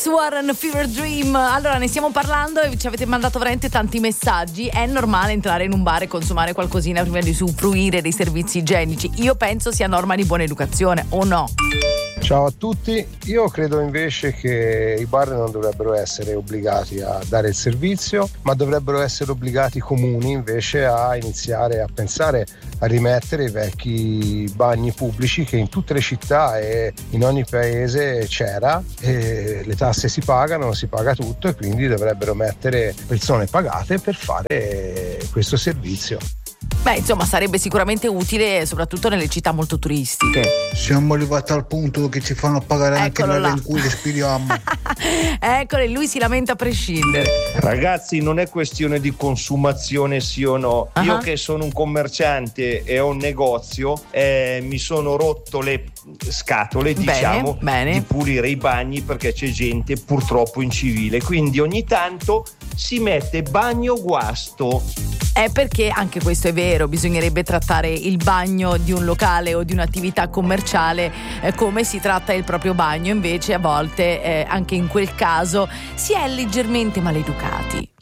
Warren, Fever Dream. Allora, ne stiamo parlando e ci avete mandato veramente tanti messaggi. È normale entrare in un bar e consumare qualcosina prima di usufruire dei servizi igienici? Io penso sia norma di buona educazione, o no? Ciao a tutti, io credo invece che i bar non dovrebbero essere obbligati a dare il servizio, ma dovrebbero essere obbligati i comuni invece a iniziare a pensare a rimettere i vecchi bagni pubblici che in tutte le città e in ogni paese c'era, e le tasse si pagano, si paga tutto, e quindi dovrebbero mettere persone pagate per fare questo servizio. Beh, insomma, sarebbe sicuramente utile, soprattutto nelle città molto turistiche. Siamo arrivati al punto che ci fanno pagare anche l'area in cui respiriamo. Eccolo, lui si lamenta a prescindere. Ragazzi, non è questione di consumazione sì o no. Io che sono un commerciante e ho un negozio, mi sono rotto le scatole, diciamo, di pulire i bagni, perché c'è gente purtroppo incivile, quindi ogni tanto si mette bagno guasto. Perché anche questo è vero, bisognerebbe trattare il bagno di un locale o di un'attività commerciale come si tratta il proprio bagno, invece a volte anche in quel caso si è leggermente maleducati.